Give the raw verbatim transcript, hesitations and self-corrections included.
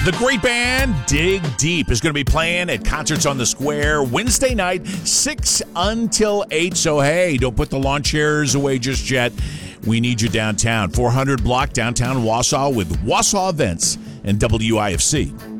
The great band Dig Deep is going to be playing at Concerts on the Square Wednesday night, six until eight. So, hey, don't put the lawn chairs away just yet. We need you downtown. four hundred block downtown Wausau with Wausau Events and W I F C.